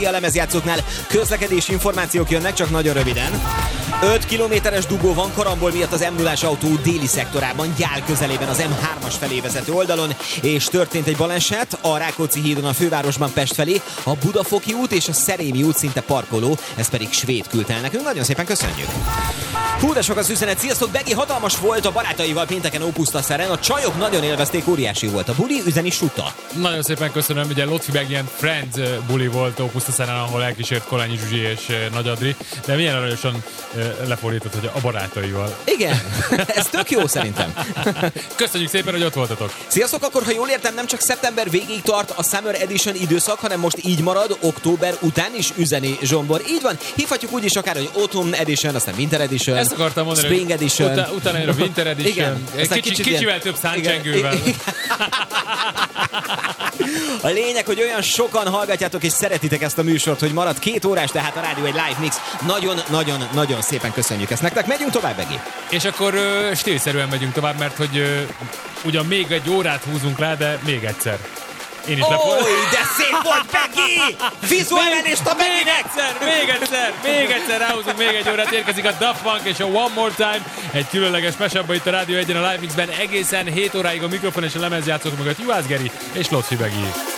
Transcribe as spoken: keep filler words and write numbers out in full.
a lemezjátszóknál közlekedési információk jönnek, csak nagyon röviden. öt kilométeres dugó van karambol miatt az em nullás autó déli szektorában, Gyál közelében az em hármas felé vezető oldalon, és történt egy baleset a Rákóczi hídon a fővárosban Pest felé, a Budafoki út és a Szerémi út szinte parkoló, ez pedig Svéd küldte el nekünk, nagyon szépen köszönjük. Hú, de sok az üzenet, sziasztok, Begi hatalmas volt a barátaival pénteken Ópusztaszeren, a csajok nagyon élvezték, óriási volt a buli, üzeni Suta. Nagyon szépen köszönöm, ugye Lotfi Beg ilyen Friends buli volt Ópusztaszeren, ahol elkísért Kolányi Zsuzsi és Nagy Adri, de milyen aranyosan lefordított, hogy a barátaival. Igen, ez tök jó szerintem. Köszönjük szépen, hogy ott voltatok. Sziasztok, akkor ha jól értem, nem csak szeptember végéig tart a Summer Edition időszak, hanem most így marad, október után is üzeni Zsombor. Így van, hívhatjuk úgy is akár, hogy Autumn Edition, aztán Winter Edition, ezt akartam mondani, Spring Edition. Utána, utána jön a Winter Edition. Igen, Kicsi, kicsit kicsivel ilyen... több száncsengővel. A lényeg, hogy olyan sokan hallgatjátok és szeretitek ezt a műsort, hogy marad két órás, tehát a rádió egy live mix. Nagyon-nagyon-nagyon szépen köszönjük ezt nektek. Megyünk tovább, Begi. És akkor uh, stílszerűen megyünk tovább, mert hogy uh, ugyan még egy órát húzunk rá, de még egyszer. Én is lepol... Oly, de szép volt, Begi! Vizuálmenést a Beginek! Még egyszer, még egyszer, még egyszer ráhúzunk még egy órát, érkezik a Daft Punk és a One More Time, egy különleges mashup itt a Rádió egyen a Live Mixben, egészen hét óráig a mikrofon és a lemezjátszók mögött Juhász Geri és Lotfi Begi.